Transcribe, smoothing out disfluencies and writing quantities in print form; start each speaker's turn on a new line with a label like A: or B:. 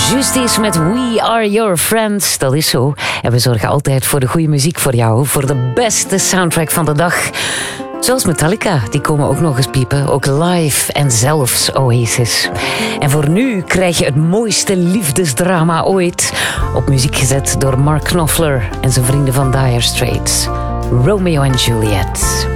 A: Justice met We Are Your Friends. Dat is zo. En we zorgen altijd voor de goede muziek voor jou. Voor de beste soundtrack van de dag. Zoals Metallica, die komen ook nog eens piepen. Ook live en zelfs Oasis. En voor nu krijg je het mooiste liefdesdrama ooit. Op muziek gezet door Mark Knopfler en zijn vrienden van Dire Straits. Romeo en Juliet.